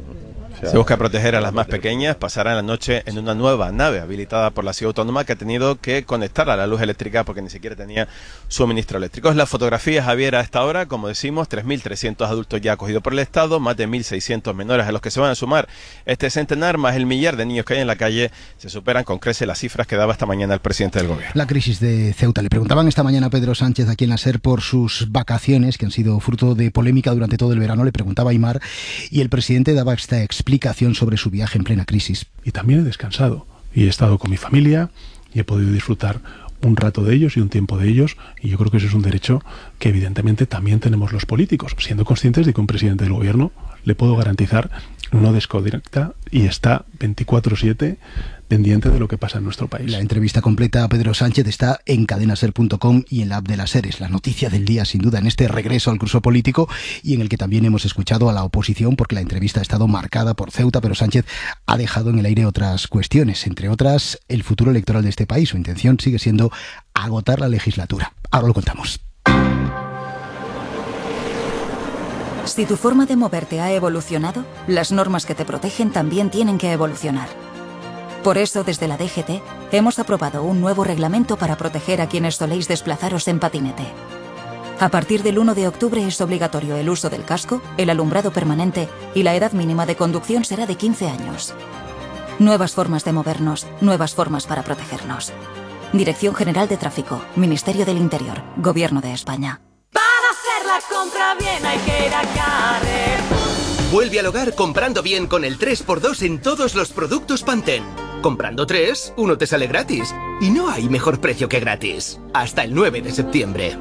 Se busca proteger a las más pequeñas. Pasarán la noche en una nueva nave habilitada por la ciudad autónoma que ha tenido que conectarla a la luz eléctrica porque ni siquiera tenía suministro eléctrico. Es la fotografía, Javier, a esta hora, como decimos, tres mil trescientos adultos ya acogidos por el Estado, más de mil seiscientos menores a los que se van a sumar este centenar, más el millar de niños que hay en la calle. Se superan con creces las cifras que daba esta mañana el presidente del gobierno. La crisis de Ceuta. Le preguntaban esta mañana a Pedro Sánchez aquí en la SER por sus vacaciones, que han sido fruto de polémica durante todo el verano. Le preguntaba a Aimar y el presidente daba esta explicación sobre su viaje en plena crisis. Y también he descansado y he estado con mi familia y he podido disfrutar un rato de ellos y un tiempo de ellos, y yo creo que eso es un derecho que evidentemente también tenemos los políticos, siendo conscientes de que un presidente del gobierno, le puedo garantizar, no desconecta y está veinticuatro siete pendiente de lo que pasa en nuestro país. La entrevista completa a Pedro Sánchez está en cadenaser punto com y en la app de la SER. Es la noticia del día, sin duda, en este regreso al curso político, y en el que también hemos escuchado a la oposición, porque la entrevista ha estado marcada por Ceuta, pero Sánchez ha dejado en el aire otras cuestiones, entre otras el futuro electoral de este país. Su intención sigue siendo agotar la legislatura. Ahora lo contamos. Si tu forma de moverte ha evolucionado, las normas que te protegen también tienen que evolucionar. Por eso, desde la D G T, hemos aprobado un nuevo reglamento para proteger a quienes soléis desplazaros en patinete. A partir del uno de octubre es obligatorio el uso del casco, el alumbrado permanente y la edad mínima de conducción será de quince años. Nuevas formas de movernos, nuevas formas para protegernos. Dirección General de Tráfico, Ministerio del Interior, Gobierno de España. Para hacer la compra bien hay que ir a Carrefour. Vuelve al hogar comprando bien con el tres por dos en todos los productos Pantene. Comprando tres, uno te sale gratis. Y no hay mejor precio que gratis. Hasta el nueve de septiembre.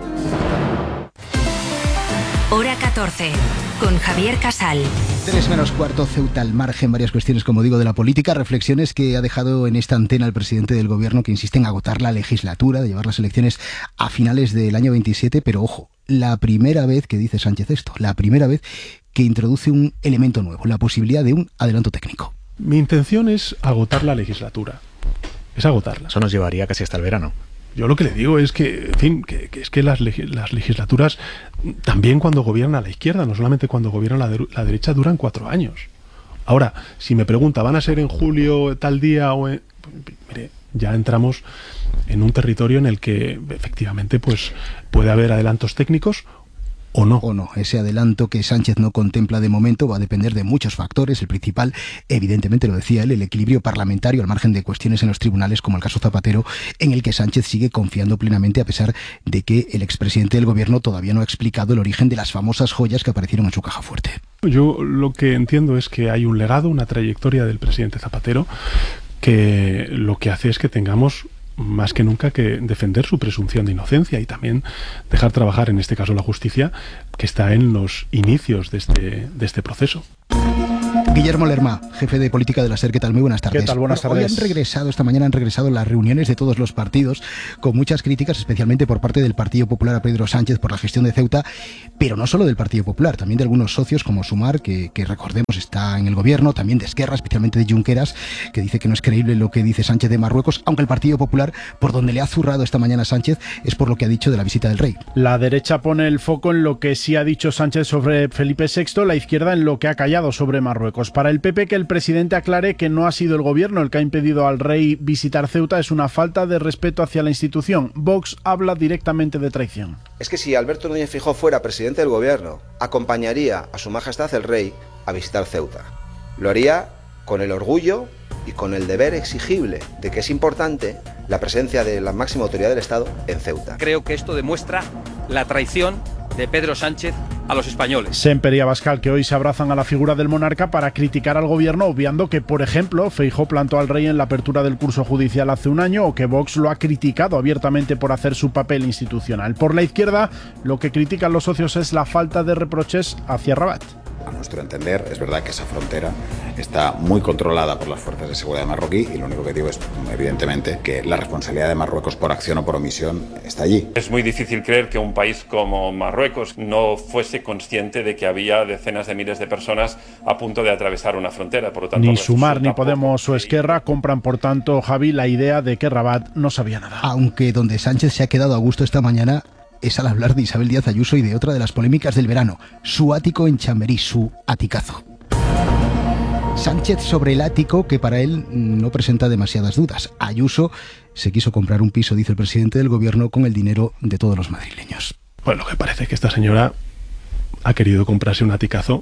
Hora catorce, con Javier Casal. Tres menos cuarto, Ceuta al margen, varias cuestiones, como digo, de la política, reflexiones que ha dejado en esta antena el presidente del gobierno, que insiste en agotar la legislatura, de llevar las elecciones a finales del año veintisiete, pero ojo, la primera vez que dice Sánchez esto, la primera vez que introduce un elemento nuevo, la posibilidad de un adelanto técnico. Mi intención es agotar la legislatura, es agotarla. Eso nos llevaría casi hasta el verano. Yo lo que le digo es que, en fin, que, que es que las, leg las legislaturas, también cuando gobierna la izquierda, no solamente cuando gobierna la, de la derecha, duran cuatro años. Ahora, si me pregunta, ¿van a ser en julio tal día o en...? Pues, mire, ya entramos en un territorio en el que efectivamente pues puede haber adelantos técnicos ¿O no? O no. Ese adelanto que Sánchez no contempla de momento va a depender de muchos factores. El principal, evidentemente, lo decía él, el equilibrio parlamentario al margen de cuestiones en los tribunales, como el caso Zapatero, en el que Sánchez sigue confiando plenamente a pesar de que el expresidente del gobierno todavía no ha explicado el origen de las famosas joyas que aparecieron en su caja fuerte. Yo lo que entiendo es que hay un legado, una trayectoria del presidente Zapatero que lo que hace es que tengamos más que nunca que defender su presunción de inocencia y también dejar trabajar, en este caso, la justicia, que está en los inicios de este, de este proceso. Guillermo Lerma, jefe de política de la SER, ¿qué tal? Muy buenas tardes. ¿Qué tal? Buenas tardes. Hoy han regresado, esta mañana han regresado las reuniones de todos los partidos, con muchas críticas, especialmente por parte del Partido Popular a Pedro Sánchez por la gestión de Ceuta, pero no solo del Partido Popular, también de algunos socios como Sumar, que, que recordemos está en el gobierno, también de Esquerra, especialmente de Junqueras, que dice que no es creíble lo que dice Sánchez de Marruecos, aunque el Partido Popular, por donde le ha zurrado esta mañana Sánchez, es por lo que ha dicho de la visita del rey. La derecha pone el foco en lo que sí ha dicho Sánchez sobre Felipe sexto, la izquierda en lo que ha callado sobre Marruecos. Para el P P, que el presidente aclare que no ha sido el gobierno el que ha impedido al rey visitar Ceuta es una falta de respeto hacia la institución. Vox habla directamente de traición. Es que si Alberto Núñez Feijóo fuera presidente del gobierno, acompañaría a su majestad el rey a visitar Ceuta. Lo haría con el orgullo y con el deber exigible de que es importante la presencia de la máxima autoridad del Estado en Ceuta. Creo que esto demuestra la traición de Pedro Sánchez a los españoles. Semper y Abascal, que hoy se abrazan a la figura del monarca para criticar al gobierno, obviando que, por ejemplo, Feijóo plantó al rey en la apertura del curso judicial hace un año, o que Vox lo ha criticado abiertamente por hacer su papel institucional. Por la izquierda, lo que critican los socios es la falta de reproches hacia Rabat. A nuestro entender, es verdad que esa frontera está muy controlada por las fuerzas de seguridad marroquí y lo único que digo es, evidentemente, que la responsabilidad de Marruecos por acción o por omisión está allí. Es muy difícil creer que un país como Marruecos no fuese consciente de que había decenas de miles de personas a punto de atravesar una frontera. Por lo tanto, ni Sumar, ni Podemos o Esquerra compran, por tanto, Javi, la idea de que Rabat no sabía nada. Aunque donde Sánchez se ha quedado a gusto esta mañana es al hablar de Isabel Díaz Ayuso y de otra de las polémicas del verano, su ático en Chamberí, su aticazo. Sánchez sobre el ático, que para él no presenta demasiadas dudas. Ayuso se quiso comprar un piso, dice el presidente del gobierno, con el dinero de todos los madrileños. Bueno, lo que parece es que esta señora ha querido comprarse un aticazo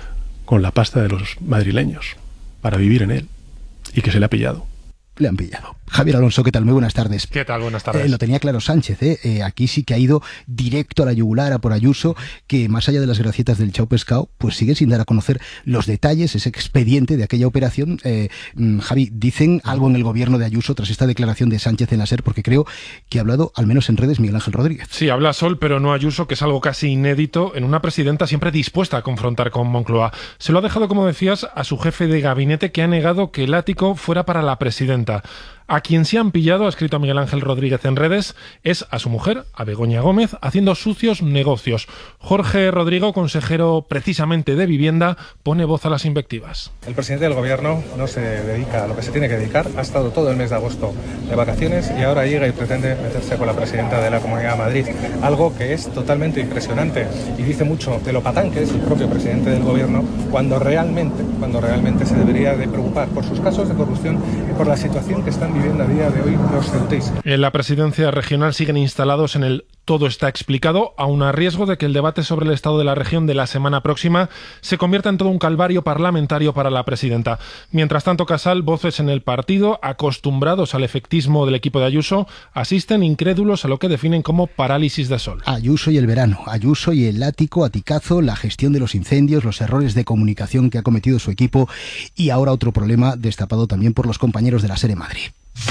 con la pasta de los madrileños para vivir en él y que se le ha pillado. Le han pillado. Javier Alonso, ¿qué tal? Muy buenas tardes. ¿Qué tal? Buenas tardes. Eh, lo tenía claro Sánchez, ¿eh? Eh, aquí sí que ha ido directo a la yugular, a por Ayuso, que más allá de las gracietas del chao pescado, pues sigue sin dar a conocer los detalles, ese expediente de aquella operación. Eh, Javi, ¿dicen algo en el gobierno de Ayuso tras esta declaración de Sánchez en la SER? Porque creo que ha hablado, al menos en redes, Miguel Ángel Rodríguez. Sí, habla Sol, pero no Ayuso, que es algo casi inédito en una presidenta siempre dispuesta a confrontar con Moncloa. Se lo ha dejado, como decías, a su jefe de gabinete, que ha negado que el ático fuera para la presidenta. A quien se han pillado, ha escrito Miguel Ángel Rodríguez en redes, es a su mujer, a Begoña Gómez, haciendo sucios negocios. Jorge Rodrigo, consejero precisamente de Vivienda, pone voz a las invectivas. El presidente del gobierno no se dedica a lo que se tiene que dedicar, ha estado todo el mes de agosto de vacaciones y ahora llega y pretende meterse con la presidenta de la Comunidad de Madrid, algo que es totalmente impresionante y dice mucho de lo patán que es el propio presidente del gobierno, cuando realmente, cuando realmente se debería de preocupar por sus casos de corrupción y por la situación que están viviendo a día de hoy los ceutíes. En la presidencia regional siguen instalados en el todo está explicado, aun a riesgo de que el debate sobre el estado de la región de la semana próxima se convierta en todo un calvario parlamentario para la presidenta. Mientras tanto, Casal, voces en el partido, acostumbrados al efectismo del equipo de Ayuso, asisten incrédulos a lo que definen como parálisis de sol. Ayuso y el verano, Ayuso y el ático, aticazo, la gestión de los incendios, los errores de comunicación que ha cometido su equipo y ahora otro problema destapado también por los compañeros de la SER en Madrid.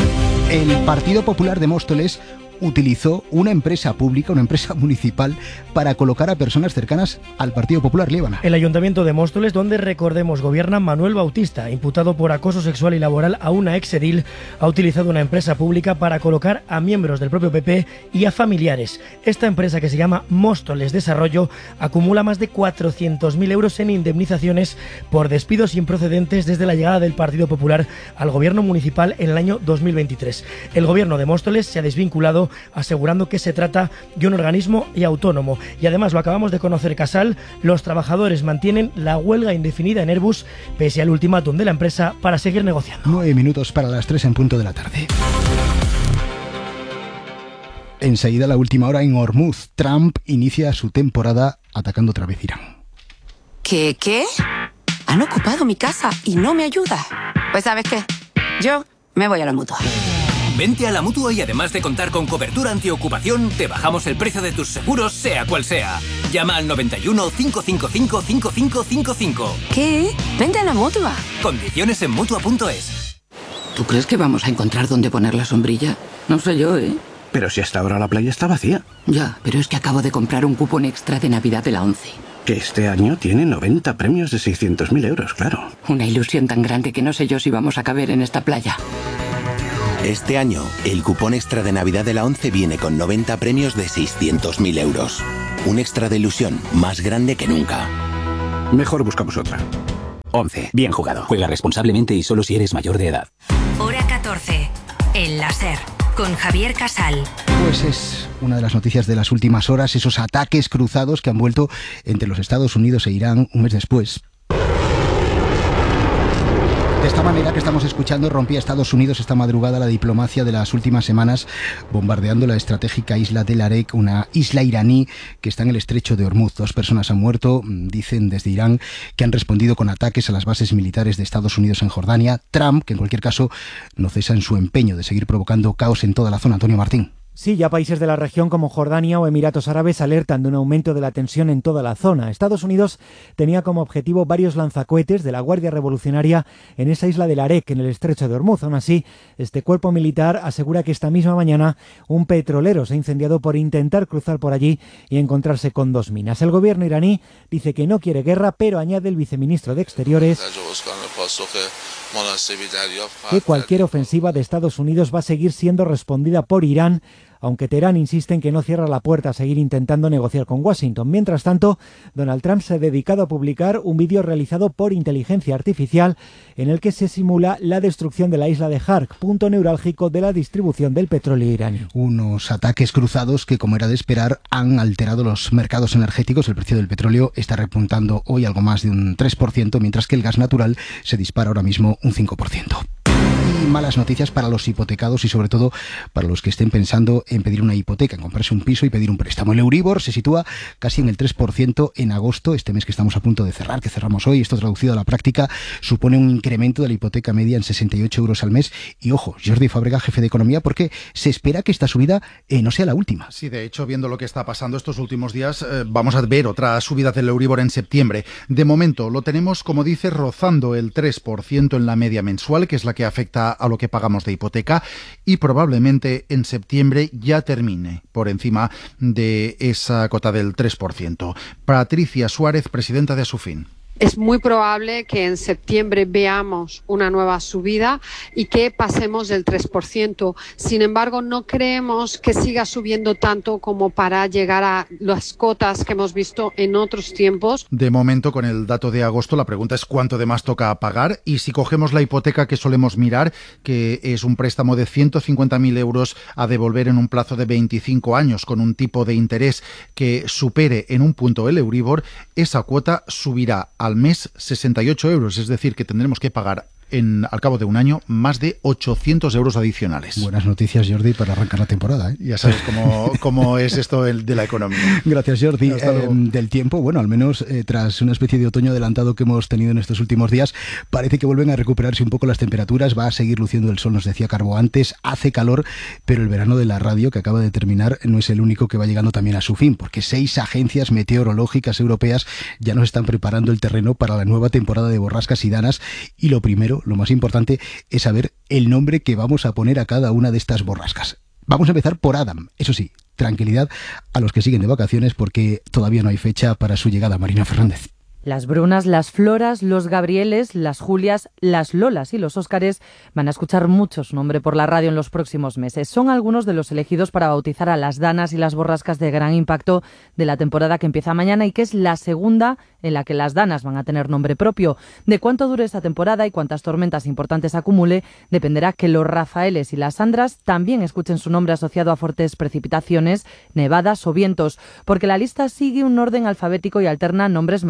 El Partido Popular de Móstoles utilizó una empresa pública, una empresa municipal, para colocar a personas cercanas al Partido Popular, Líbana. El Ayuntamiento de Móstoles, donde, recordemos, gobierna Manuel Bautista, imputado por acoso sexual y laboral a una exedil, ha utilizado una empresa pública para colocar a miembros del propio P P y a familiares. Esta empresa, que se llama Móstoles Desarrollo, acumula más de cuatrocientos mil euros en indemnizaciones por despidos improcedentes desde la llegada del Partido Popular al gobierno municipal en el año dos mil veintitrés. El gobierno de Móstoles se ha desvinculado, asegurando que se trata de un organismo y autónomo. Y además, lo acabamos de conocer, Casal, los trabajadores mantienen la huelga indefinida en Airbus pese al ultimátum de la empresa para seguir negociando. Nueve minutos para las tres en punto de la tarde. Enseguida, la última hora en Hormuz. Trump inicia su temporada atacando otra vez Irán. ¿Qué? ¿Qué? Han ocupado mi casa y no me ayuda. Pues ¿sabes qué? Yo me voy a la Mutua. Vente a la Mutua y además de contar con cobertura antiocupación, te bajamos el precio de tus seguros, sea cual sea. Llama al noventa y uno, cinco cinco cinco, cinco cinco cinco cinco. ¿Qué? Vente a la Mutua. Condiciones en Mutua punto es. ¿Tú crees que vamos a encontrar dónde poner la sombrilla? No sé yo, ¿eh? Pero si hasta ahora la playa está vacía. Ya, pero es que acabo de comprar un cupón extra de Navidad de la ONCE. Que este año tiene noventa premios de seiscientos mil euros, claro. Una ilusión tan grande que no sé yo si vamos a caber en esta playa. Este año, el cupón extra de Navidad de la ONCE viene con noventa premios de seiscientos mil euros. Un extra de ilusión más grande que nunca. Mejor buscamos otra. ONCE. Bien jugado. Juega responsablemente y solo si eres mayor de edad. Hora catorce. El láser. Con Javier Casal. Pues es una de las noticias de las últimas horas, esos ataques cruzados que han vuelto entre los Estados Unidos e Irán un mes después. De esta manera que estamos escuchando, rompía Estados Unidos esta madrugada la diplomacia de las últimas semanas, bombardeando la estratégica isla de Larek, una isla iraní que está en el estrecho de Hormuz. Dos personas han muerto, dicen desde Irán, que han respondido con ataques a las bases militares de Estados Unidos en Jordania. Trump, que en cualquier caso no cesa en su empeño de seguir provocando caos en toda la zona. Antonio Martín. Sí, ya países de la región como Jordania o Emiratos Árabes alertan de un aumento de la tensión en toda la zona. Estados Unidos tenía como objetivo varios lanzacohetes de la Guardia Revolucionaria en esa isla de Larek, en el estrecho de Hormuz. Aún así, este cuerpo militar asegura que esta misma mañana un petrolero se ha incendiado por intentar cruzar por allí y encontrarse con dos minas. El gobierno iraní dice que no quiere guerra, pero añade el viceministro de Exteriores que cualquier ofensiva de Estados Unidos va a seguir siendo respondida por Irán, aunque Teherán insiste en que no cierra la puerta a seguir intentando negociar con Washington. Mientras tanto, Donald Trump se ha dedicado a publicar un vídeo realizado por inteligencia artificial en el que se simula la destrucción de la isla de Hark, punto neurálgico de la distribución del petróleo iraní. Unos ataques cruzados que, como era de esperar, han alterado los mercados energéticos. El precio del petróleo está repuntando hoy algo más de un tres por ciento, mientras que el gas natural se dispara ahora mismo un cinco por ciento. Y malas noticias para los hipotecados y sobre todo para los que estén pensando en pedir una hipoteca, en comprarse un piso y pedir un préstamo. El Euribor se sitúa casi en el tres por ciento en agosto, este mes que estamos a punto de cerrar, que cerramos hoy. Esto traducido a la práctica supone un incremento de la hipoteca media en sesenta y ocho euros al mes. Y ojo, Jordi Fábrega, jefe de economía, porque se espera que esta subida eh, no sea la última. Sí, de hecho, viendo lo que está pasando estos últimos días, eh, vamos a ver otra subida del Euribor en septiembre. De momento lo tenemos, como dice, rozando el tres por ciento en la media mensual, que es la que afecta a lo que pagamos de hipoteca, y probablemente en septiembre ya termine por encima de esa cota del tres por ciento. Patricia Suárez, presidenta de Asufin. Es muy probable que en septiembre veamos una nueva subida y que pasemos del tres por ciento. Sin embargo, no creemos que siga subiendo tanto como para llegar a las cotas que hemos visto en otros tiempos. De momento, con el dato de agosto, la pregunta es cuánto de más toca pagar, y si cogemos la hipoteca que solemos mirar, que es un préstamo de ciento cincuenta mil euros a devolver en un plazo de veinticinco años con un tipo de interés que supere en un punto el Euribor, esa cuota subirá a al mes sesenta y ocho euros, es decir, que tendremos que pagar en, al cabo de un año, más de ochocientos euros adicionales. Buenas noticias, Jordi, para arrancar la temporada, ¿eh? Ya sabes cómo, cómo es esto el, de la economía. Gracias, Jordi. Eh, del tiempo, bueno, al menos eh, tras una especie de otoño adelantado que hemos tenido en estos últimos días, parece que vuelven a recuperarse un poco las temperaturas, va a seguir luciendo el sol, nos decía Carbo antes, hace calor, pero el verano de la radio que acaba de terminar no es el único que va llegando también a su fin, porque seis agencias meteorológicas europeas ya nos están preparando el terreno para la nueva temporada de borrascas y danas, y lo primero, lo más importante, es saber el nombre que vamos a poner a cada una de estas borrascas. Vamos a empezar por Adam. Eso sí, tranquilidad a los que siguen de vacaciones porque todavía no hay fecha para su llegada. Marina Fernández. Las Brunas, las Floras, los Gabrieles, las Julias, las Lolas y los Óscares van a escuchar mucho su nombre por la radio en los próximos meses. Son algunos de los elegidos para bautizar a las danas y las borrascas de gran impacto de la temporada que empieza mañana y que es la segunda en la que las danas van a tener nombre propio. De cuánto dure esta temporada y cuántas tormentas importantes acumule dependerá que los Rafaeles y las Sandras también escuchen su nombre asociado a fuertes precipitaciones, nevadas o vientos, porque la lista sigue un orden alfabético y alterna nombres masculinos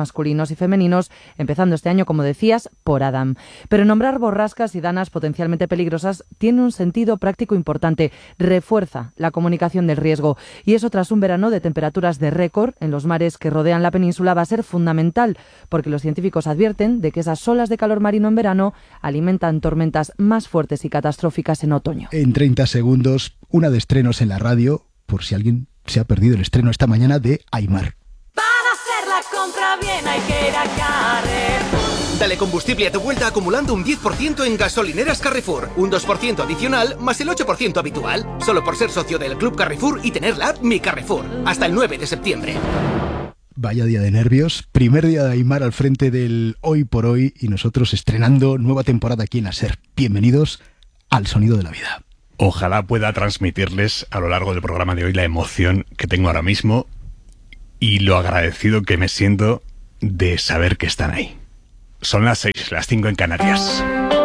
masculinos y femeninos, empezando este año, como decías, por Adam. Pero nombrar borrascas y danas potencialmente peligrosas tiene un sentido práctico importante, refuerza la comunicación del riesgo. Y eso tras un verano de temperaturas de récord en los mares que rodean la península va a ser fundamental, porque los científicos advierten de que esas olas de calor marino en verano alimentan tormentas más fuertes y catastróficas en otoño. En treinta segundos, una de estrenos en la radio, por si alguien se ha perdido el estreno esta mañana de Aimar. Para hacer la compra bien hay que ir a Carrefour. Dale combustible a tu vuelta acumulando un diez por ciento en gasolineras Carrefour, un dos por ciento adicional más el ocho por ciento habitual, solo por ser socio del Club Carrefour y tener la app Mi Carrefour, hasta el nueve de septiembre. Vaya día de nervios, primer día de Aimar al frente del Hoy por Hoy y nosotros estrenando nueva temporada aquí en la SER. Bienvenidos al Sonido de la Vida. Ojalá pueda transmitirles a lo largo del programa de hoy la emoción que tengo ahora mismo y lo agradecido que me siento de saber que están ahí. Son las seis, las cinco en Canarias.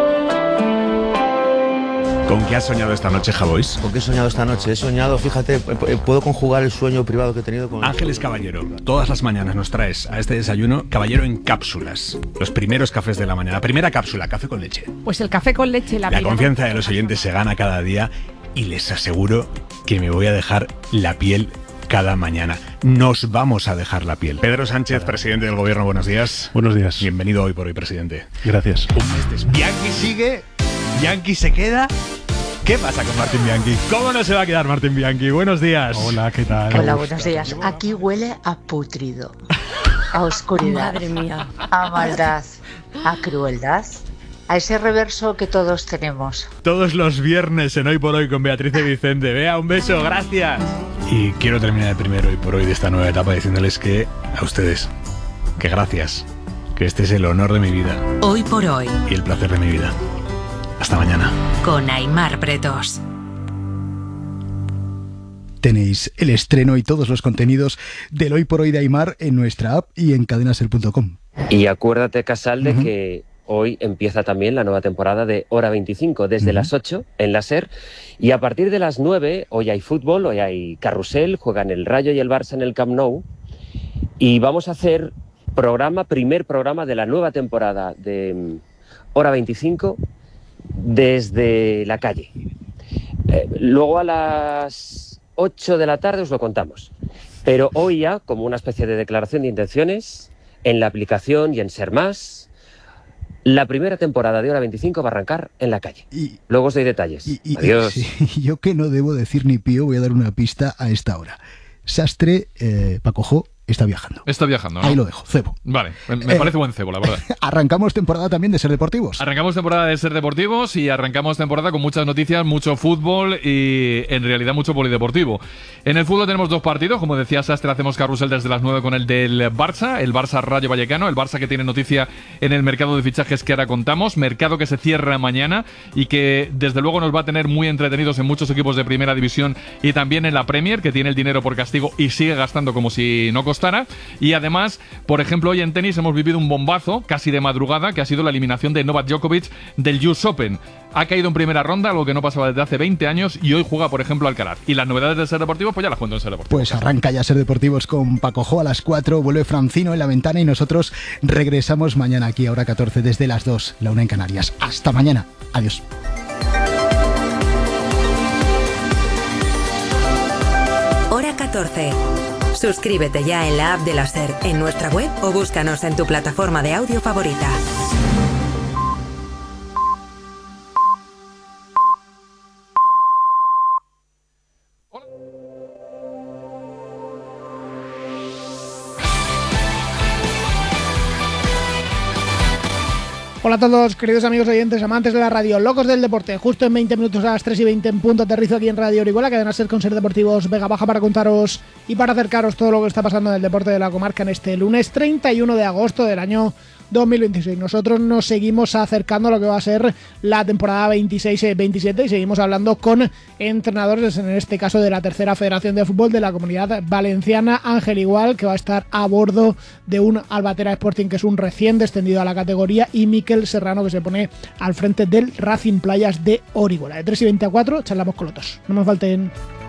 ¿Con qué has soñado esta noche, Javois? ¿Con qué he soñado esta noche? He soñado, fíjate, puedo conjugar el sueño privado que he tenido con... Ángeles Caballero, todas las mañanas nos traes a este desayuno Caballero en cápsulas. Los primeros cafés de la mañana. La primera cápsula, café con leche. Pues el café con leche, la La confianza de los oyentes se gana cada día y les aseguro que me voy a dejar la piel cada mañana. Nos vamos a dejar la piel. Pedro Sánchez, presidente del gobierno, buenos días. Buenos días. Bienvenido Hoy por Hoy, presidente. Gracias. Un mes después. Bianchi sigue, Bianchi se queda. ¿Qué pasa con Martín Bianchi? ¿Cómo no se va a quedar Martín Bianchi? Buenos días. Hola, ¿qué tal? Hola, buenos días. Aquí huele a putrido, a oscuridad, Madre mía, a maldad, a crueldad, a ese reverso que todos tenemos. Todos los viernes en Hoy por Hoy con Beatriz y Vicente. Bea, un beso, gracias. Y quiero terminar el primero Hoy por Hoy de esta nueva etapa diciéndoles que a ustedes, que gracias, que este es el honor de mi vida. Hoy por Hoy. Y el placer de mi vida. Hasta mañana. Con Aimar Pretos. Tenéis el estreno y todos los contenidos del Hoy por Hoy de Aimar en nuestra app y en cadenaser punto com. Y acuérdate, Casal, de Uh-huh. que hoy empieza también la nueva temporada de Hora veinticinco, desde uh-huh. las ocho en la SER. Y a partir de las nueve, hoy hay fútbol, hoy hay carrusel, juegan el Rayo y el Barça en el Camp Nou. Y vamos a hacer programa, primer programa de la nueva temporada de Hora veinticinco desde la calle. Eh, luego a las ocho de la tarde os lo contamos. Pero hoy ya, como una especie de declaración de intenciones, en la aplicación y en Ser Más, la primera temporada de Hora veinticinco va a arrancar en la calle. Y, Luego os doy detalles. Y, y, Adiós. Y, sí, yo que no debo decir ni pío, voy a dar una pista a esta hora. Sastre, eh, Paco Jo, está viajando. Está viajando, ¿no? Ahí lo dejo, cebo. Vale, me parece eh, buen cebo, la verdad. Arrancamos temporada también de Ser Deportivos. Arrancamos temporada de Ser Deportivos y arrancamos temporada con muchas noticias, mucho fútbol y en realidad mucho polideportivo. En el fútbol tenemos dos partidos, como decía Sastre, hacemos carrusel desde las nueve con el del Barça, el Barça Rayo Vallecano, el Barça que tiene noticia en el mercado de fichajes que ahora contamos, mercado que se cierra mañana y que desde luego nos va a tener muy entretenidos en muchos equipos de primera división y también en la Premier, que tiene el dinero por castigo y sigue gastando como si no costara. Y además, por ejemplo, hoy en tenis hemos vivido un bombazo, casi de madrugada, que ha sido la eliminación de Novak Djokovic del U S Open. Ha caído en primera ronda, algo que no pasaba desde hace veinte años, y hoy juega, por ejemplo, Alcaraz. Y las novedades de Ser Deportivos, pues ya las cuento en Ser Deportivos. Pues arranca ya Ser Deportivos con Paco Jo a las cuatro, vuelve Francino en la ventana y nosotros regresamos mañana aquí a hora catorce desde las dos, la una en Canarias. Hasta mañana. Adiós. Hora catorce. Suscríbete ya en la app de la SER, en nuestra web o búscanos en tu plataforma de audio favorita. Hola a todos, queridos amigos oyentes, amantes de la radio, locos del deporte. Justo en veinte minutos a las tres y veinte en punto aterrizo aquí en Radio Orihuela, cadena SER con Ser Deportivos Vega Baja, para contaros y para acercaros todo lo que está pasando en el deporte de la comarca en este lunes treinta y uno de agosto del año dos mil veintiséis. Nosotros nos seguimos acercando a lo que va a ser la temporada veintiséis veintisiete y seguimos hablando con entrenadores, en este caso de la tercera Federación de Fútbol de la Comunidad Valenciana, Ángel Igual, que va a estar a bordo de un Albatera Sporting, que es un recién descendido a la categoría, y Miquel Serrano, que se pone al frente del Racing Playas de Orihuela. De tres y veinte a cuatro charlamos con los dos. No me falten.